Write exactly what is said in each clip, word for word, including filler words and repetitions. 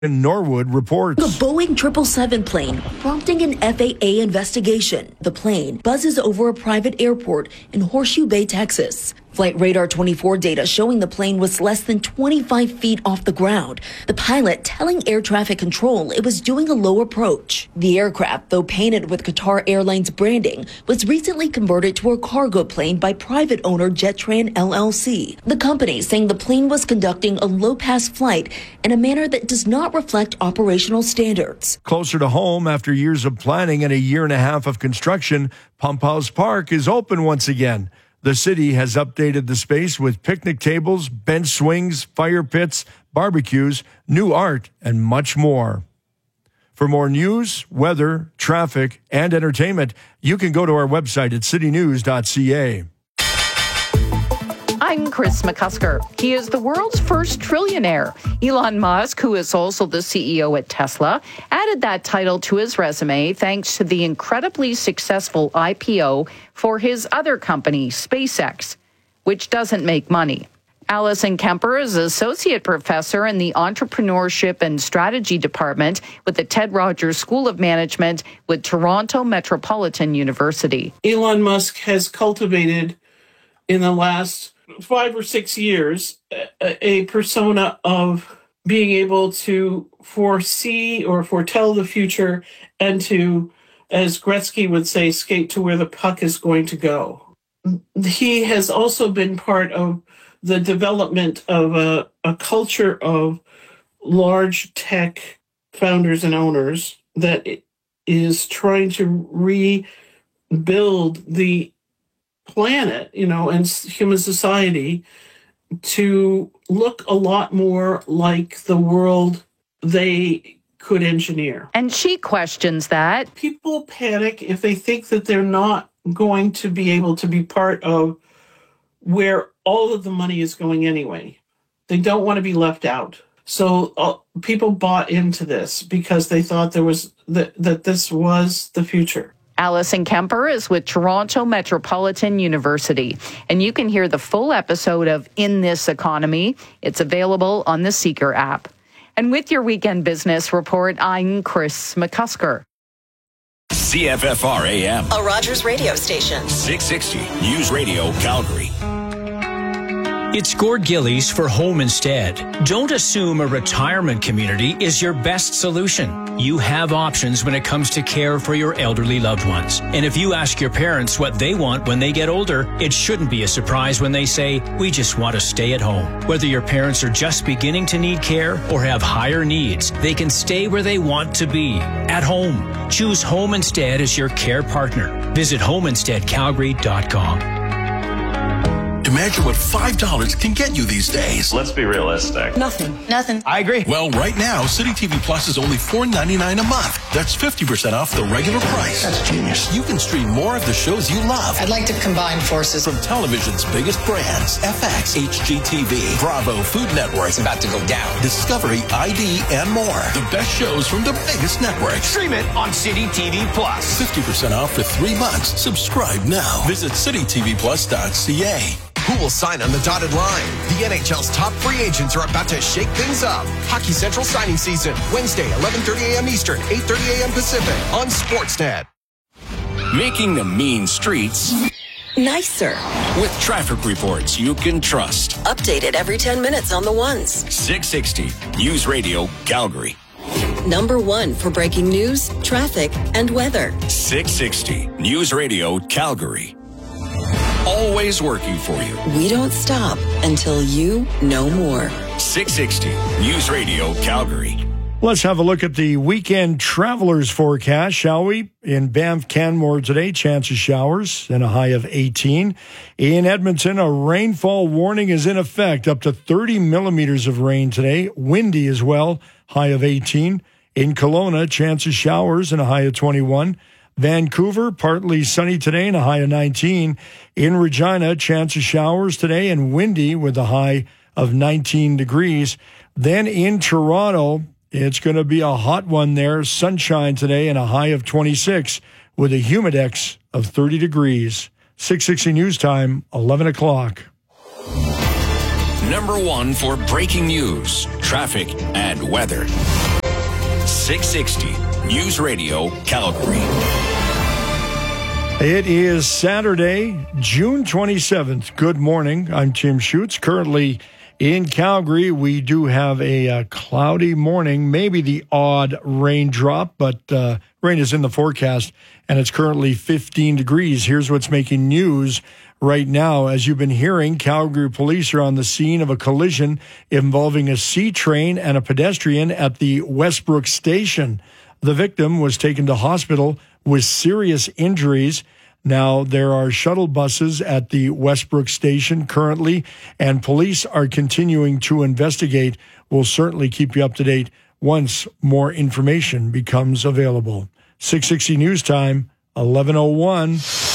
Norwood reports. The Boeing triple seven plane prompting an F A A investigation. The plane buzzes over a private airport in Horseshoe Bay, Texas. Flight Radar twenty-four data showing the plane was less than twenty-five feet off the ground. The pilot telling air traffic control it was doing a low approach. The aircraft, though painted with Qatar Airlines branding, was recently converted to a cargo plane by private owner Jetran L L C. The company saying the plane was conducting a low-pass flight in a manner that does not reflect operational standards. Closer to home, after years of planning and a year and a half of construction, Pump House Park is open once again. The city has updated the space with picnic tables, bench swings, fire pits, barbecues, new art, and much more. For more news, weather, traffic, and entertainment, you can go to our website at city news dot c a. I'm Chris McCusker. He is the world's first trillionaire. Elon Musk, who is also the C E O at Tesla, added that title to his resume thanks to the incredibly successful I P O for his other company, SpaceX, which doesn't make money. Alison Kemper is associate professor in the Entrepreneurship and Strategy Department with the Ted Rogers School of Management with Toronto Metropolitan University. Elon Musk has cultivated in the last five or six years a, a persona of being able to foresee or foretell the future and to, as Gretzky would say, skate to where the puck is going to go. He has also been part of the development of a, a culture of large tech founders and owners that is trying to rebuild the planet, you know, and human society to look a lot more like the world they could engineer. And she questions that. People panic if they think that they're not going to be able to be part of where all of the money is going anyway. They don't want to be left out. So uh, people bought into this because they thought there was th- that this was the future. Alison Kemper is with Toronto Metropolitan University, and you can hear the full episode of In This Economy. It's available on the Seeker app. And with your Weekend Business Report, I'm Chris McCusker. C F F R A M, a Rogers radio station. six sixty News Radio Calgary. It's Gord Gillies for Home Instead. Don't assume a retirement community is your best solution. You have options when it comes to care for your elderly loved ones. And if you ask your parents what they want when they get older, it shouldn't be a surprise when they say, we just want to stay at home. Whether your parents are just beginning to need care or have higher needs, they can stay where they want to be, at home. Choose Home Instead as your care partner. Visit home instead calgary dot com. Imagine what five dollars can get you these days. Let's be realistic. Nothing. Nothing. I agree. Well, right now, City T V Plus is only four ninety-nine a month. That's fifty percent off the regular price. That's genius. You can stream more of the shows you love. I'd like to combine forces. From television's biggest brands, F X, H G T V, Bravo, Food Network. It's about to go down. Discovery, I D, and more. The best shows from the biggest networks. Stream it on City T V Plus. fifty percent off for three months. Subscribe now. Visit city t v plus dot c a. Who will sign on the dotted line? The N H L's top free agents are about to shake things up. Hockey Central signing season, Wednesday, eleven thirty a.m. Eastern, eight thirty a.m. Pacific on Sportsnet. Making the mean streets nicer with traffic reports you can trust. Updated every ten minutes on the ones. six sixty News Radio Calgary. Number one for breaking news, traffic, and weather. six sixty News Radio Calgary. Always working for you. We don't stop until you know more. six sixty News Radio Calgary. Let's have a look at the weekend travelers forecast, shall we? In Banff, Canmore today, chance of showers and a high of eighteen. In Edmonton, a rainfall warning is in effect, up to thirty millimeters of rain today. Windy as well, high of eighteen. In Kelowna, chance of showers and a high of twenty-one. Vancouver, partly sunny today and a high of nineteen. In Regina, chance of showers today and windy with a high of nineteen degrees. Then in Toronto, it's going to be a hot one there. Sunshine today and a high of twenty-six with a humidex of thirty degrees. six sixty News Time, eleven o'clock. Number one for breaking news, traffic, and weather. six sixty News Radio Calgary. It is Saturday, June twenty-seventh. Good morning. I'm Tim Schutz. Currently in Calgary, we do have a uh, cloudy morning, maybe the odd raindrop, but uh, rain is in the forecast, and it's currently fifteen degrees. Here's what's making news right now. As you've been hearing, Calgary police are on the scene of a collision involving a C train and a pedestrian at the Westbrook station. The victim was taken to hospital with serious injuries. Now, there are shuttle buses at the Westbrook station currently, and police are continuing to investigate. We'll certainly keep you up to date once more information becomes available. six sixty News Time, eleven oh one.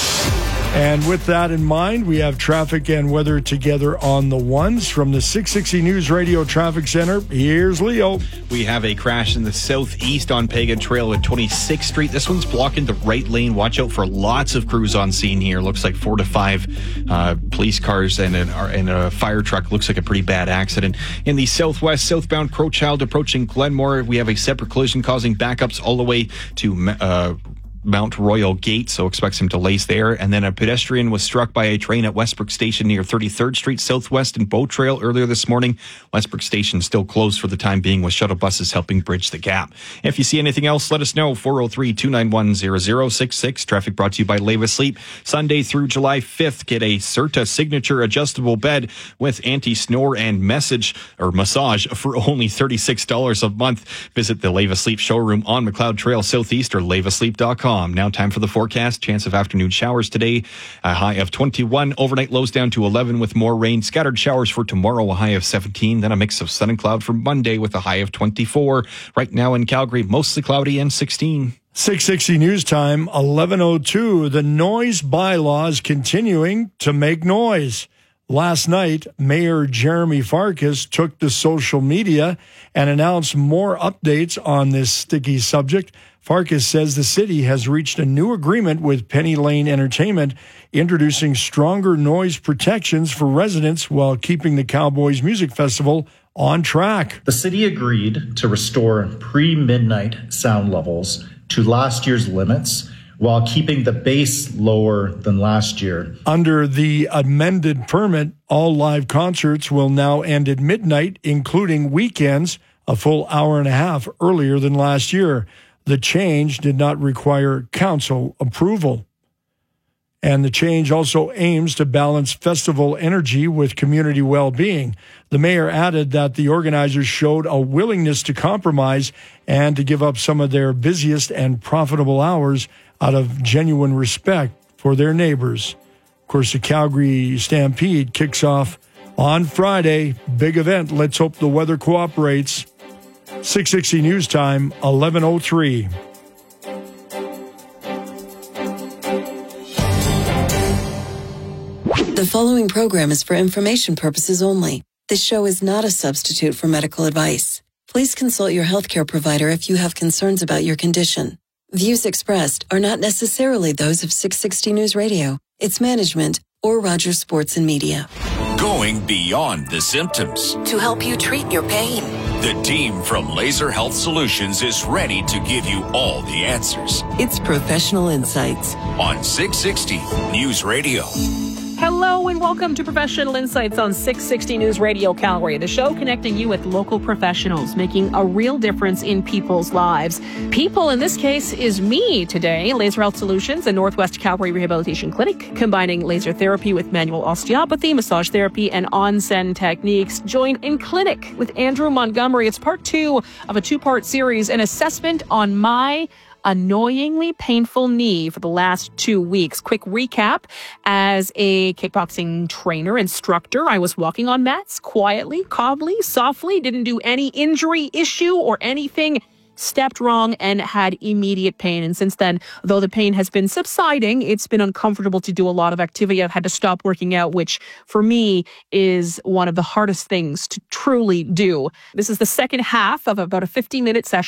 And with that in mind, we have traffic and weather together on the ones. From the six sixty News Radio Traffic Center, here's Leo. We have a crash in the southeast on Pagan Trail at twenty-sixth Street. This one's blocking the right lane. Watch out for lots of crews on scene here. Looks like four to five uh, police cars and, an, and a fire truck. Looks like a pretty bad accident. In the southwest, southbound Crowchild approaching Glenmore, we have a separate collision causing backups all the way to Uh, Mount Royal Gate, so expect some delays there. And then a pedestrian was struck by a train at Westbrook Station near thirty-third Street Southwest and Bow Trail earlier this morning. Westbrook Station still closed for the time being, with shuttle buses helping bridge the gap. If you see anything else, let us know. four oh three, two nine one, zero zero six six. Traffic brought to you by Leva Sleep. Sunday through July fifth, get a Serta Signature adjustable bed with anti-snore and message or massage for only thirty-six dollars a month. Visit the Leva Sleep showroom on McLeod Trail Southeast or leva sleep dot com. Now time for the forecast. Chance of afternoon showers today. A high of twenty-one. Overnight lows down to eleven with more rain. Scattered showers for tomorrow. A high of seventeen. Then a mix of sun and cloud for Monday with a high of twenty-four. Right now in Calgary, mostly cloudy and sixteen. six sixty News Time, eleven oh two. The noise bylaw is continuing to make noise. Last night, Mayor Jeremy Farkas took to social media and announced more updates on this sticky subject. Farkas says the city has reached a new agreement with Penny Lane Entertainment, introducing stronger noise protections for residents while keeping the Cowboys Music Festival on track. The city agreed to restore pre-midnight sound levels to last year's limits while keeping the base lower than last year. Under the amended permit, all live concerts will now end at midnight, including weekends, a full hour and a half earlier than last year. The change did not require council approval. And the change also aims to balance festival energy with community well-being. The mayor added that the organizers showed a willingness to compromise and to give up some of their busiest and profitable hours out of genuine respect for their neighbors. Of course, the Calgary Stampede kicks off on Friday. Big event. Let's hope the weather cooperates. six sixty News Time, eleven oh three. The following program is for information purposes only. This show is not a substitute for medical advice. Please consult your healthcare provider if you have concerns about your condition. Views expressed are not necessarily those of six sixty News Radio, its management, or Rogers Sports and Media. Going beyond the symptoms to help you treat your pain. The team from Laser Health Solutions is ready to give you all the answers. It's Professional Insights on six sixty News Radio. Hello and welcome to Professional Insights on six sixty News Radio Calgary, the show connecting you with local professionals, making a real difference in people's lives. People, in this case, is me today. Laser Health Solutions, a Northwest Calgary Rehabilitation Clinic, combining laser therapy with manual osteopathy, massage therapy, and onsen techniques. Joined in clinic with Andrew Montgomery. It's part two of a two-part series, an assessment on my annoyingly painful knee for the last two weeks. Quick recap. As a kickboxing trainer, instructor, I was walking on mats quietly, calmly, softly, didn't do any injury issue or anything, stepped wrong and had immediate pain. And since then, though the pain has been subsiding, it's been uncomfortable to do a lot of activity. I've had to stop working out, which for me is one of the hardest things to truly do. This is the second half of about a fifteen minute session.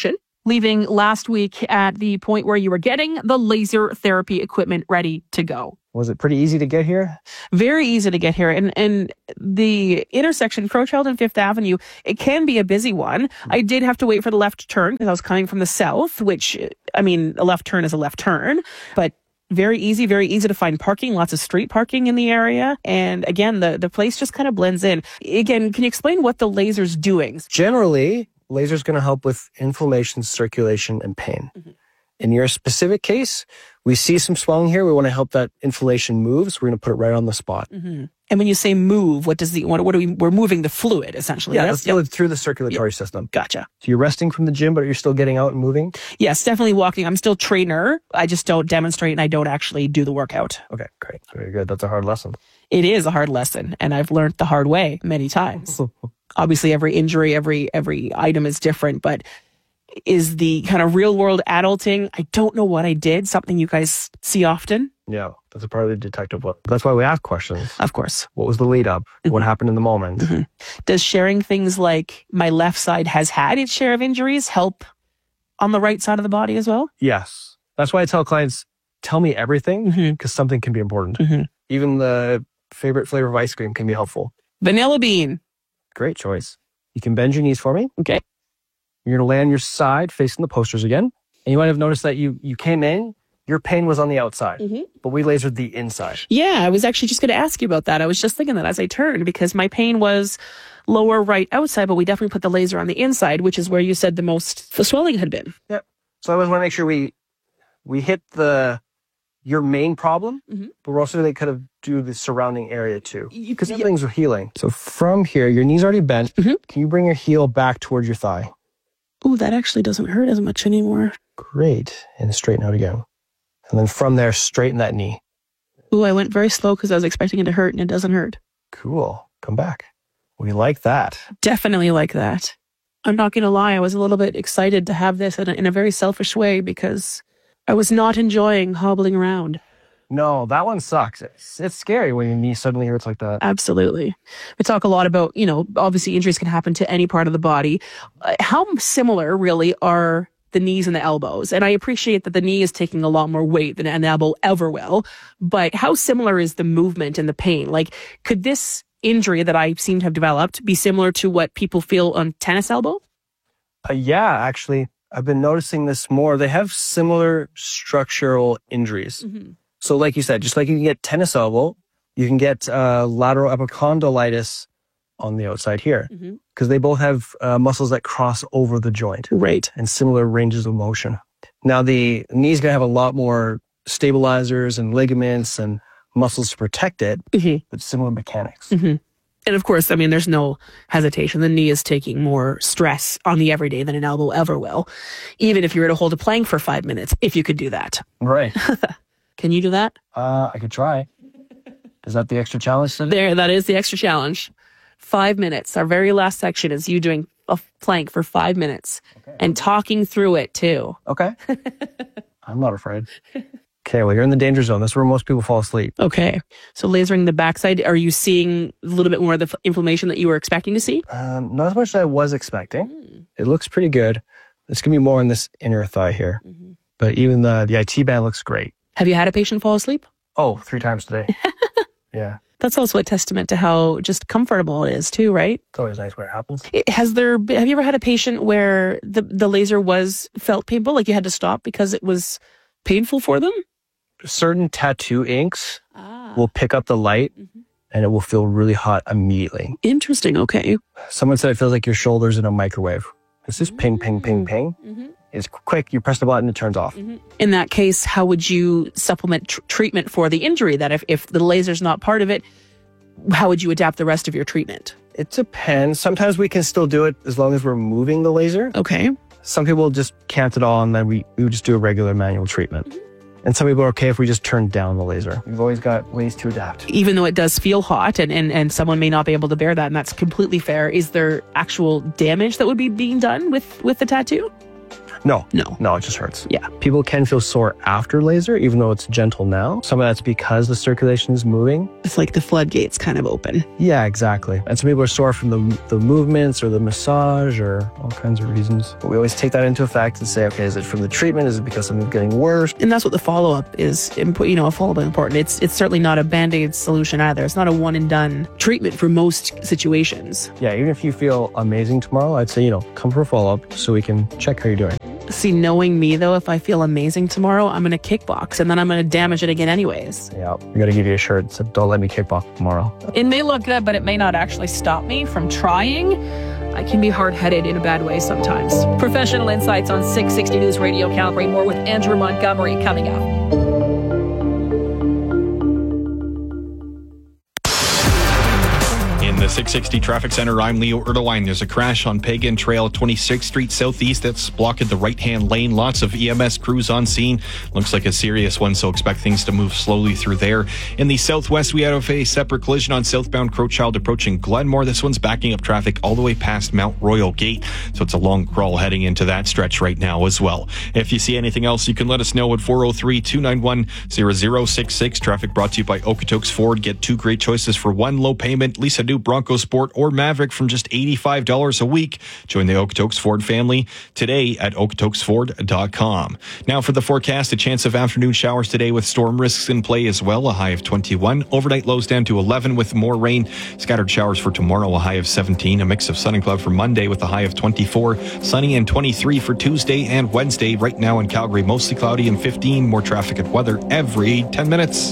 leaving last week at the point where you were getting the laser therapy equipment ready to go. Was it pretty easy to get here? Very easy to get here. And and the intersection, Crowchild and Fifth Avenue, it can be a busy one. I did have to wait for the left turn because I was coming from the south, which, I mean, a left turn is a left turn, but very easy, very easy to find parking, lots of street parking in the area. And again, the, the place just kind of blends in. Again, can you explain what the laser's doing? Generally, laser's going to help with inflammation, circulation, and pain. Mm-hmm. In your specific case, we see some swelling here. We want to help that inflammation move, so we're going to put it right on the spot. Mm-hmm. And when you say move, what does the what, what are we? We're moving the fluid essentially. Yeah, right? that's fluid through the circulatory yep. system. Gotcha. So you're resting from the gym, but you're still getting out and moving. Yes, definitely walking. I'm still trainer. I just don't demonstrate and I don't actually do the workout. Okay, great, very good. That's a hard lesson. It is a hard lesson, and I've learned the hard way many times. Obviously, every injury, every every item is different, but is the kind of real world adulting. I don't know what I did. Something you guys see often. Yeah, that's a part of the detective work. That's why we ask questions. Of course. What was the lead up? Mm-hmm. What happened in the moment? Mm-hmm. Does sharing things like my left side has had its share of injuries help on the right side of the body as well? Yes. That's why I tell clients, tell me everything, because mm-hmm. something can be important. Mm-hmm. Even the favorite flavor of ice cream can be helpful. Vanilla bean. Great choice. You can bend your knees for me. Okay. You're going to lay on your side facing the posters again. And you might have noticed that you, you came in, your pain was on the outside, mm-hmm. but we lasered the inside. Yeah, I was actually just going to ask you about that. I was just thinking that as I turned, because my pain was lower right outside, but we definitely put the laser on the inside, which is where you said the most the swelling had been. Yep. So I always want to make sure we we hit the your main problem, mm-hmm. but we're also going to kind of do the surrounding area too, because everything's yeah. healing. So from here, your knee's already bent. Mm-hmm. Can you bring your heel back towards your thigh? Ooh, that actually doesn't hurt as much anymore. Great. And straighten out again. And then from there, straighten that knee. Ooh, I went very slow because I was expecting it to hurt and it doesn't hurt. Cool. Come back. We like that. Definitely like that. I'm not going to lie. I was a little bit excited to have this in a, in a very selfish way because I was not enjoying hobbling around. No, that one sucks. It's, it's scary when your knee suddenly hurts like that. Absolutely. We talk a lot about, you know, obviously injuries can happen to any part of the body. Uh, how similar really are the knees and the elbows? And I appreciate that the knee is taking a lot more weight than an elbow ever will, but how similar is the movement and the pain? Like, could this injury that I seem to have developed be similar to what people feel on tennis elbow? Uh, yeah, actually, I've been noticing this more. They have similar structural injuries. Mm-hmm. So like you said, just like you can get tennis elbow, you can get uh, lateral epicondylitis on the outside here, because mm-hmm. they both have uh, muscles that cross over the joint. Right. And similar ranges of motion. Now, the knee's going to have a lot more stabilizers and ligaments and muscles to protect it, mm-hmm. but similar mechanics. Mm-hmm. And of course, I mean, there's no hesitation. The knee is taking more stress on the everyday than an elbow ever will. Even if you were to hold a plank for five minutes, if you could do that. Right. Can you do that? Uh, I could try. Is that the extra challenge today? There, that is the extra challenge. Five minutes. Our very last section is you doing a plank for five minutes okay. and talking through it too. Okay. I'm not afraid. Okay, well, you're in the danger zone. That's where most people fall asleep. Okay. So lasering the backside, are you seeing a little bit more of the inflammation that you were expecting to see? Um, not as much as I was expecting. Mm. It looks pretty good. It's going to be more in this inner thigh here. Mm-hmm. But even the, the I T band looks great. Have you had a patient fall asleep? Oh, three times today. Yeah. That's also a testament to how just comfortable it is too, right? It's always nice when it happens. Has there been, have you ever had a patient where the, the laser was felt painful, like you had to stop because it was painful for them? Certain tattoo inks ah. will pick up the light mm-hmm. and it will feel really hot immediately. Interesting. Okay. Someone said it feels like your shoulder's in a microwave. It's just ping, ping, ping, ping. Mm-hmm. It's quick. You press the button, it turns off. Mm-hmm. In that case, how would you supplement tr- treatment for the injury? That if, if the laser's not part of it, how would you adapt the rest of your treatment? It depends. Sometimes we can still do it as long as we're moving the laser. Okay. Some people just can't at all, and then we, we would just do a regular manual treatment. Mm-hmm. And some people are okay if we just turn down the laser. We've always got ways to adapt. Even though it does feel hot and, and, and someone may not be able to bear that, and that's completely fair, is there actual damage that would be being done with, with the tattoo? No. No. No, it just hurts. Yeah. People can feel sore after laser, even though it's gentle now. Some of that's because the circulation is moving. It's like the floodgates kind of open. Yeah, exactly. And some people are sore from the, the movements or the massage or all kinds of reasons. But we always take that into effect and say, okay, is it from the treatment? Is it because something's getting worse? And that's what the follow-up is, you know, a follow-up important. It's, it's certainly not a Band-Aid solution either. It's not a one and done treatment for most situations. Yeah, even if you feel amazing tomorrow, I'd say, you know, come for a follow-up so we can check how you're doing. See, knowing me though, if I feel amazing tomorrow, I'm going to kickbox and then I'm going to damage it again anyways. Yeah, we got to give you a shirt that said, don't let me kickbox tomorrow. It may look good, but it may not actually stop me from trying. I can be hard-headed in a bad way sometimes. Professional Insights on six sixty News Radio Calgary. More with Andrew Montgomery coming up. In the six sixty Traffic Center, I'm Leo Erdewine. There's a crash on Pagan Trail, twenty-sixth Street Southeast. That's blocking the right-hand lane. Lots of E M S crews on scene. Looks like a serious one, so expect things to move slowly through there. In the southwest, we have a separate collision on southbound Crowchild approaching Glenmore. This one's backing up traffic all the way past Mount Royal Gate, so it's a long crawl heading into that stretch right now as well. If you see anything else, you can let us know at four oh three, two nine one, zero zero six six. Traffic brought to you by Okotoks Ford. Get two great choices for one low payment. Lease a new Bronco Sport or Maverick from just eighty-five dollars a week. Join the Okotoks Ford family today at okotoks ford dot com. Now for the forecast, a chance of afternoon showers today with storm risks in play as well, a high of twenty-one. Overnight lows down to eleven with more rain. Scattered showers for tomorrow, a high of seventeen. A mix of sun and cloud for Monday with a high of twenty-four. Sunny and twenty-three for Tuesday and Wednesday. Right now in Calgary, mostly cloudy and fifteen. More traffic and weather every ten minutes.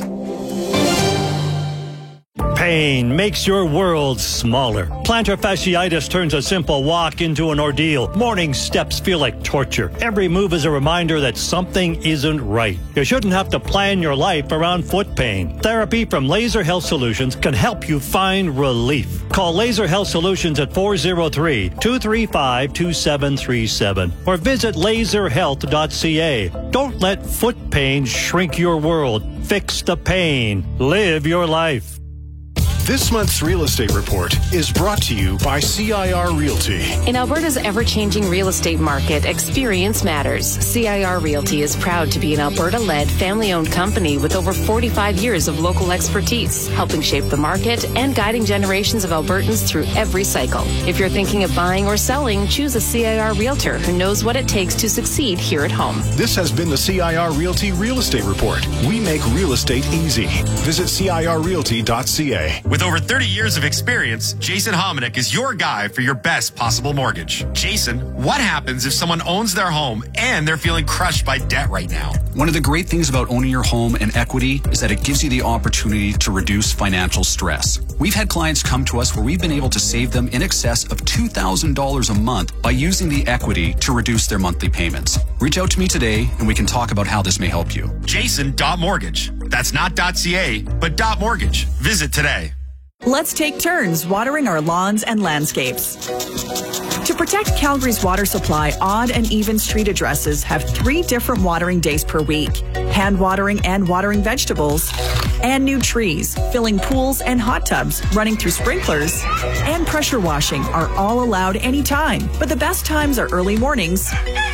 Pain makes your world smaller. Plantar fasciitis turns a simple walk into an ordeal. Morning steps feel like torture. Every move is a reminder that something isn't right. You shouldn't have to plan your life around foot pain. Therapy from Laser Health Solutions can help you find relief. Call Laser Health Solutions at four oh three, two three five, two seven three seven or visit laser health dot c a. Don't let foot pain shrink your world. Fix the pain. Live your life. This month's real estate report is brought to you by C I R Realty. In Alberta's ever-changing real estate market, experience matters. C I R Realty is proud to be an Alberta-led, family-owned company with over forty-five years of local expertise, helping shape the market and guiding generations of Albertans through every cycle. If you're thinking of buying or selling, choose a C I R Realtor who knows what it takes to succeed here at home. This has been the C I R Realty Real Estate Report. We make real estate easy. Visit C I R realty dot c a. With over thirty years of experience, Jason Hominick is your guy for your best possible mortgage. Jason, what happens if someone owns their home and they're feeling crushed by debt right now? One of the great things about owning your home and equity is that it gives you the opportunity to reduce financial stress. We've had clients come to us where we've been able to save them in excess of two thousand dollars a month by using the equity to reduce their monthly payments. Reach out to me today and we can talk about how this may help you. Jason.mortgage. That's not .ca, but .mortgage. Visit today. Let's take turns watering our lawns and landscapes. To protect Calgary's water supply, odd and even street addresses have three different watering days per week. Hand watering and watering vegetables, and new trees, filling pools and hot tubs, running through sprinklers, and pressure washing are all allowed anytime. But the best times are early mornings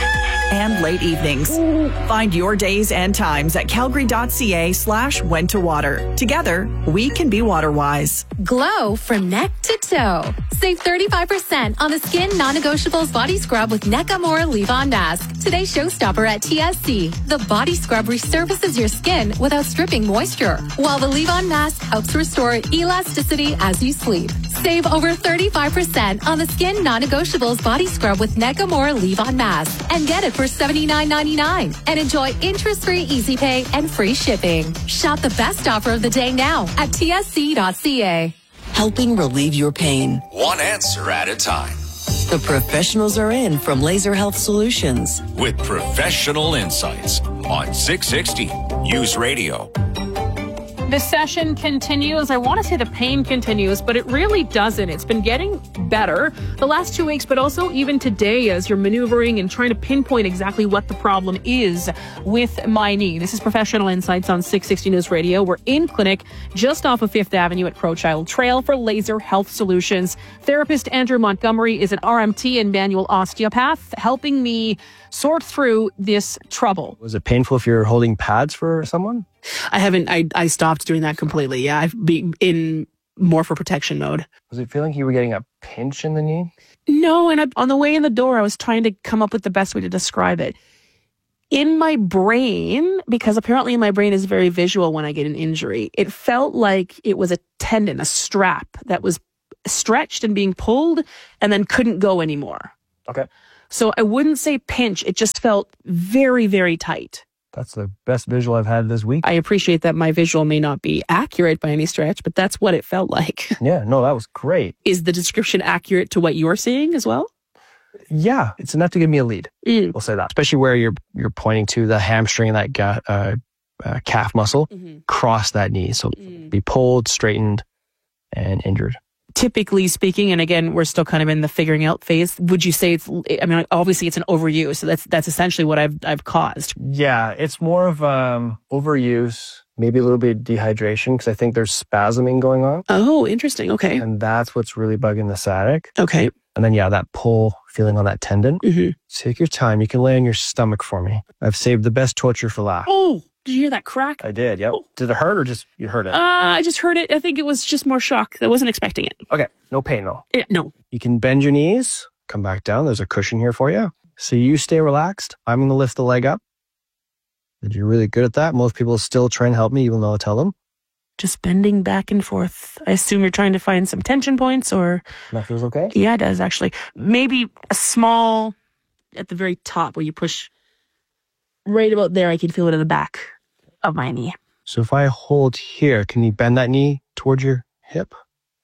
and late evenings. Find your days and times at calgary.ca slash when to water. Together, we can be water wise. Glow from neck to toe. Save thirty-five percent on the Skin Non-Negotiables Body Scrub with Nakamura Leave-On Mask. Today's showstopper at T S C. The body scrub resurfaces your skin without stripping moisture, while the Leave-On Mask helps restore elasticity as you sleep. Save over thirty-five percent on the Skin Non-Negotiables Body Scrub with Nakamura Leave-On Mask and get it for seventy-nine ninety-nine and enjoy interest-free easy pay and free shipping. Shop the best offer of the day now at T S C dot C A. Helping relieve your pain. One answer at a time. The professionals are in from Laser Health Solutions. With professional insights on six sixty News Radio. The session continues. I want to say the pain continues, but it really doesn't. It's been getting better the last two weeks, but also even today as you're maneuvering and trying to pinpoint exactly what the problem is with my knee. This is Professional Insights on six sixty News Radio. We're in clinic just off of Fifth Avenue at Crowchild Trail for Laser Health Solutions. Therapist Andrew Montgomery is an R M T and manual osteopath, helping me sort through this trouble. Was it painful if you're holding pads for someone? I haven't, I, I stopped doing that completely. Yeah, I've been in more for protection mode. Was it feeling like you were getting a pinch in the knee? No, and I, on the way in the door, I was trying to come up with the best way to describe it. In my brain, because apparently my brain is very visual when I get an injury, it felt like it was a tendon, a strap that was stretched and being pulled and then couldn't go anymore. Okay. So I wouldn't say pinch. It just felt very, very tight. That's the best visual I've had this week. I appreciate that my visual may not be accurate by any stretch, but that's what it felt like. Yeah, no, that was great. Is the description accurate to what you're seeing as well? Yeah, it's enough to give me a lead. Mm. We'll say that. Especially where you're you're pointing to the hamstring, that ga- uh, uh, calf muscle, mm-hmm. cross that knee. So mm. be pulled, straightened, and injured. Typically speaking, and again, we're still kind of in the figuring out phase. Would you say it's, I mean, obviously it's an overuse. So that's, that's essentially what I've, I've caused. Yeah. It's more of, um, overuse, maybe a little bit of dehydration, because I think there's spasming going on. Oh, interesting. Okay. And that's what's really bugging the sciatic. Okay. And then, yeah, that pull feeling on that tendon. Mm-hmm. Take your time. You can lay on your stomach for me. I've saved the best torture for last. Oh, did you hear that crack? I did, yep. Oh. Did it hurt or just you heard it? Uh, I just heard it. I think it was just more shock. I wasn't expecting it. Okay, no pain though. Yeah, no. You can bend your knees, come back down. There's a cushion here for you. So you stay relaxed. I'm going to lift the leg up. You're really good at that. Most people still try and help me, even though I tell them. Just bending back and forth. I assume you're trying to find some tension points or... That feels okay? Yeah, it does actually. Maybe a small, at the very top where you push right about there. I can feel it in the back of my knee. So if I hold here, can you bend that knee towards your hip?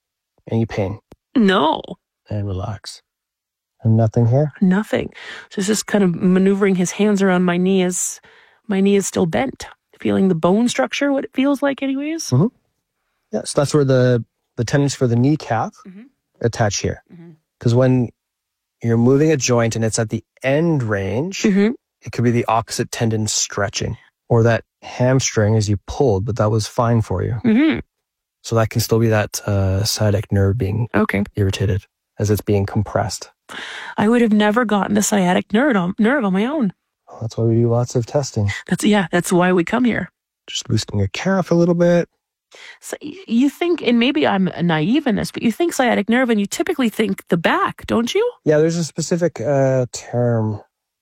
Any pain? No. And relax. And nothing here? Nothing. So it's just kind of maneuvering his hands around my knee as my knee is still bent. Feeling the bone structure, what it feels like anyways. Mm-hmm. Yeah, so that's where the, the tendons for the kneecap mm-hmm. attach here. Because mm-hmm. when you're moving a joint and it's at the end range, mm-hmm. it could be the opposite tendon stretching. Or that hamstring as you pulled, but that was fine for you. Mm-hmm. So that can still be that uh, sciatic nerve being okay. irritated as it's being compressed. I would have never gotten a sciatic nerve on, nerve on my own. Well, that's why we do lots of testing. That's yeah, that's why we come here. Just loosening your calf a little bit. So you think, and maybe I'm naive in this, but you think sciatic nerve and you typically think the back, don't you? Yeah, there's a specific uh, term.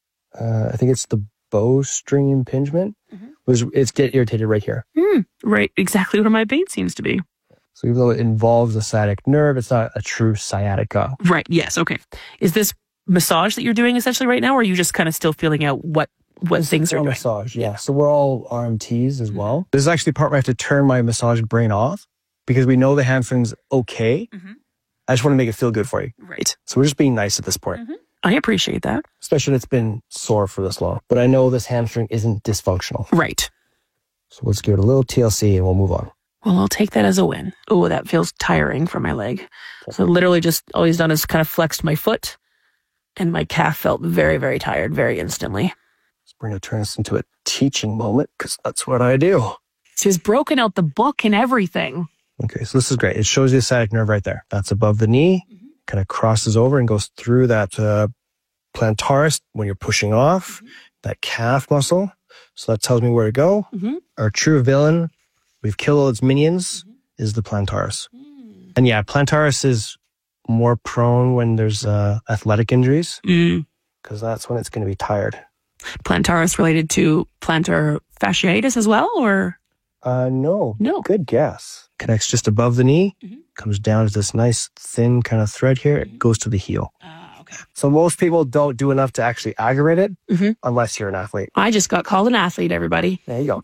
Uh, I think it's the bowstring impingement. Mm-hmm. Was it's get irritated right here. Mm, right, exactly where my pain seems to be. So even though it involves the sciatic nerve, it's not a true sciatica. Right, yes, okay. Is this massage that you're doing essentially right now, or are you just kind of still feeling out what, what things are doing? Massage, yeah. So we're all R M Ts as well. This is actually the part where I have to turn my massage brain off because we know the hamstring's okay. Mm-hmm. I just want to make it feel good for you. Right. So we're just being nice at this point. Mm-hmm. I appreciate that. Especially when it's been sore for this long. But I know this hamstring isn't dysfunctional. Right. So let's give it a little T L C and we'll move on. Well, I'll take that as a win. Oh, that feels tiring for my leg. So literally just all he's done is kind of flexed my foot and my calf felt very, very tired very instantly. Let's bring it, turn this into a teaching moment because that's what I do. So he's broken out the book and everything. Okay, so this is great. It shows you the sciatic nerve right there. That's above the knee, mm-hmm. kind of crosses over and goes through that uh, plantaris when you're pushing off, mm-hmm. that calf muscle. So that tells me where to go. Mm-hmm. Our true villain, we've killed all its minions, mm-hmm. is the plantaris. Mm. And yeah, plantaris is more prone when there's uh, athletic injuries because mm. that's when it's going to be tired. Plantaris related to plantar fasciitis as well, or? Uh, no. No. Good guess. Connects just above the knee, mm-hmm. comes down to this nice thin kind of thread here. It goes to the heel. Ah, okay. So most people don't do enough to actually aggravate it mm-hmm. unless you're an athlete. I just got called an athlete, everybody. There you go.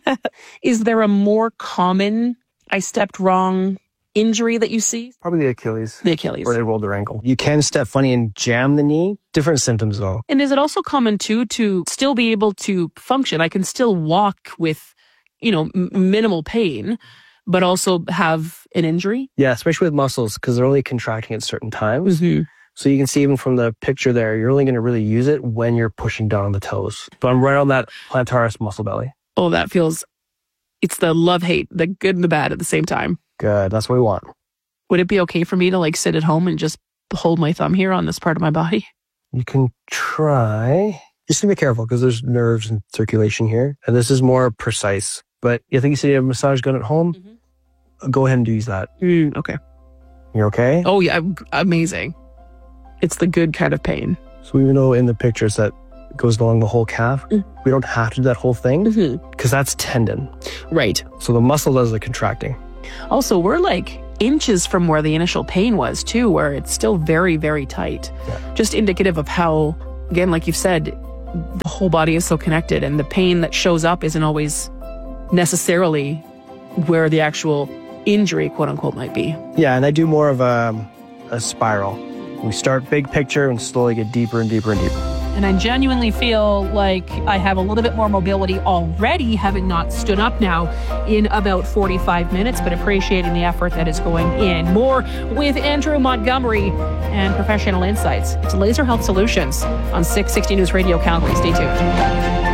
Is there a more common I stepped wrong injury that you see? Probably the Achilles. The Achilles. Or they rolled their ankle. You can step funny and jam the knee. Different symptoms though. And is it also common too to still be able to function? I can still walk with you know, m- minimal pain, but also have an injury? Yeah, especially with muscles, because they're only contracting at certain times. Mm-hmm. So you can see even from the picture there, you're only going to really use it when you're pushing down on the toes. But I'm right on that plantaris muscle belly. Oh, that feels, it's the love-hate, the good and the bad at the same time. Good. That's what we want. Would it be okay for me to like sit at home and just hold my thumb here on this part of my body? You can try. Just be careful because there's nerves and circulation here. And this is more precise. But I think you said you have a massage gun at home. Mm-hmm. Go ahead and use that. Mm, okay. You're okay? Oh, yeah. Amazing. It's the good kind of pain. So even though in the pictures that goes along the whole calf, mm. we don't have to do that whole thing because mm-hmm. that's tendon. Right. So the muscle does the contracting. Also, we're like inches from where the initial pain was too, where it's still very, very tight. Yeah. Just indicative of how, again, like you've said, the whole body is so connected and the pain that shows up isn't always necessarily where the actual injury, quote unquote, might be. Yeah, and I do more of a, a spiral. We start big picture and slowly get deeper and deeper and deeper. And I genuinely feel like I have a little bit more mobility already, having not stood up now in about forty-five minutes, but appreciating the effort that is going in. More with Andrew Montgomery and Professional Insights. It's Laser Health Solutions on six sixty News Radio Calgary. Stay tuned.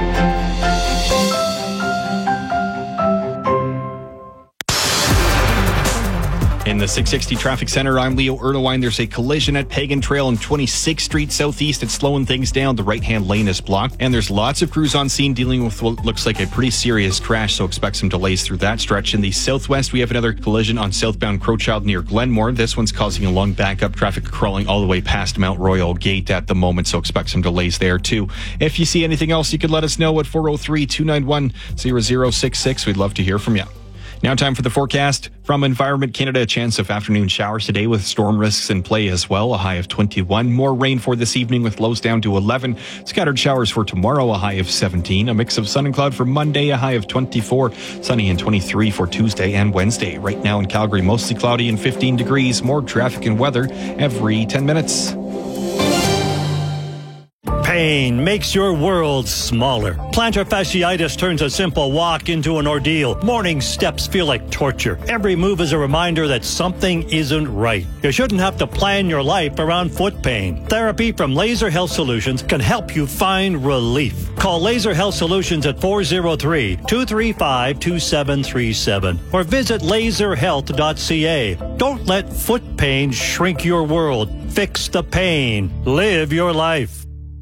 In the six sixty Traffic Center, I'm Leo Ernowine. There's a collision at Pagan Trail and twenty-sixth Street Southeast. It's slowing things down. The right-hand lane is blocked. And there's lots of crews on scene dealing with what looks like a pretty serious crash, so expect some delays through that stretch. In the southwest, we have another collision on southbound Crowchild near Glenmore. This one's causing a long backup, traffic crawling all the way past Mount Royal Gate at the moment, so expect some delays there too. If you see anything else, you could let us know at four oh three, two nine one, zero zero six six. We'd love to hear from you. Now time for the forecast from Environment Canada. A chance of afternoon showers today with storm risks in play as well. A high of twenty-one. More rain for this evening with lows down to eleven. Scattered showers for tomorrow, a high of seventeen. A mix of sun and cloud for Monday, a high of twenty-four. Sunny and twenty-three for Tuesday and Wednesday. Right now in Calgary, mostly cloudy and fifteen degrees. More traffic and weather every ten minutes. Pain makes your world smaller. Plantar fasciitis turns a simple walk into an ordeal. Morning steps feel like torture. Every move is a reminder that something isn't right. You shouldn't have to plan your life around foot pain. Therapy from Laser Health Solutions can help you find relief. Call Laser Health Solutions at four oh three, two three five, two seven three seven or visit laser health dot c a. Don't let foot pain shrink your world. Fix the pain. Live your life.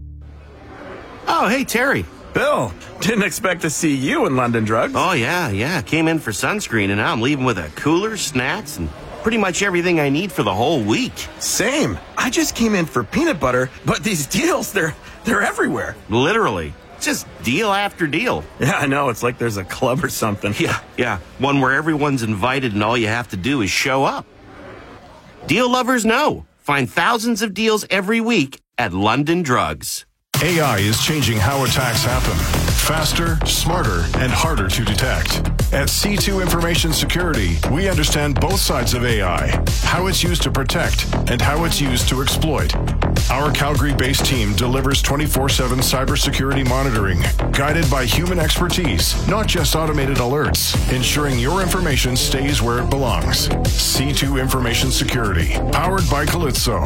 Oh, hey, Terry. Bill, didn't expect to see you in London Drugs. Oh, yeah, yeah. Came in for sunscreen, and now I'm leaving with a cooler, snacks, and pretty much everything I need for the whole week. Same. I just came in for peanut butter, but these deals, they're they're everywhere. Literally. Just deal after deal. Yeah, I know. It's like there's a club or something. Yeah, yeah. One where everyone's invited and all you have to do is show up. Deal lovers know. Find thousands of deals every week at London Drugs. A I is changing how attacks happen. Faster, smarter, and harder to detect. At C two Information Security, we understand both sides of A I, how it's used to protect and how it's used to exploit. Our Calgary-based team delivers twenty-four seven cybersecurity monitoring, guided by human expertise, not just automated alerts, ensuring your information stays where it belongs. C two Information Security, powered by Calypso.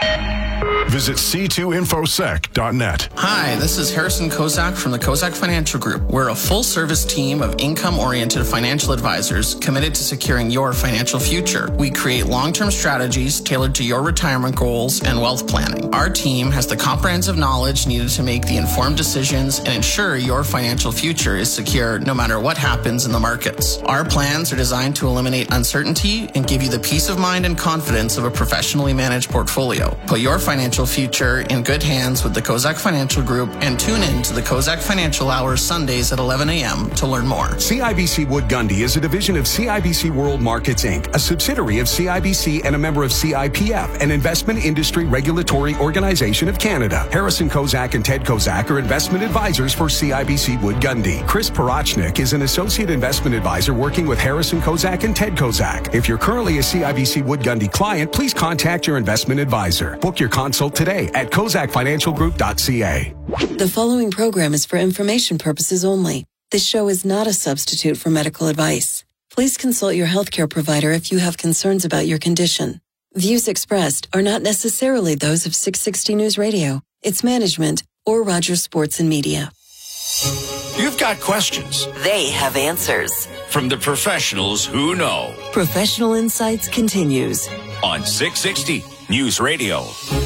Visit c two infosec dot net. Hi, this is Harrison Kozak from the Kozak Financial Group. We're a full-service team of income-oriented financial advisors committed to securing your financial future. We create long-term strategies tailored to your retirement goals and wealth planning. Our team has the comprehensive knowledge needed to make the informed decisions and ensure your financial future is secure no matter what happens in the markets. Our plans are designed to eliminate uncertainty and give you the peace of mind and confidence of a professionally managed portfolio. Put your financial future in good hands with the Kozak Financial Group and tune in to the Kozak Financial Hours Sundays at eleven a.m. to learn more. C I B C Wood Gundy is a division of C I B C World Markets, Incorporated, a subsidiary of C I B C and a member of C I P F, an investment industry regulatory organization of Canada. Harrison Kozak and Ted Kozak are investment advisors for C I B C Wood Gundy. Chris Parochnik is an associate investment advisor working with Harrison Kozak and Ted Kozak. If you're currently a C I B C Wood Gundy client, please contact your investment advisor. Book your consult today at kozak financial group dot c a. The following program is for information purposes only. This show is not a substitute for medical advice. Please consult your healthcare provider if you have concerns about your condition. Views expressed are not necessarily those of six sixty News Radio, its management, or Rogers Sports and Media. You've got questions. They have answers. From the professionals who know. Professional Insights continues On six sixty News Radio.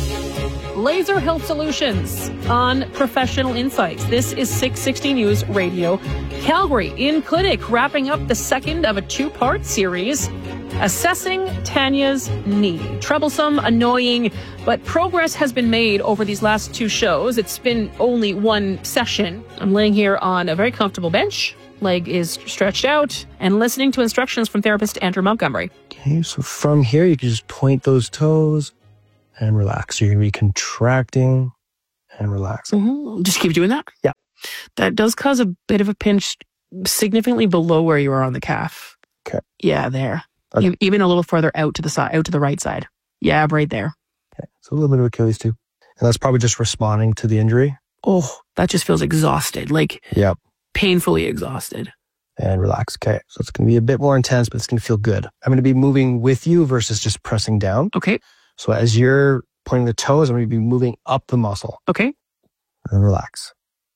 Laser Health Solutions on Professional Insights. This is six sixty News Radio. Calgary in clinic, wrapping up the second of a two-part series, assessing Tanya's knee. Troublesome, annoying, but progress has been made over these last two shows. It's been only one session. I'm laying here on a very comfortable bench. Leg is stretched out and listening to instructions from therapist Andrew Montgomery. Okay, so from here, you can just point those toes and relax. You're going to be contracting and relaxing. Mm-hmm. Just keep doing that? Yeah. That does cause a bit of a pinch significantly below where you are on the calf. Okay. Yeah, there. Okay. E- Even a little further out to the side, out to the right side. Yeah, right there. Okay. So a little bit of Achilles too. And that's probably just responding to the injury. Oh, that just feels exhausted. Like Yep. painfully exhausted. And relax. Okay. So it's going to be a bit more intense, but it's going to feel good. I'm going to be moving with you versus just pressing down. Okay. So as you're pointing the toes, I'm going to be moving up the muscle. Okay. And relax.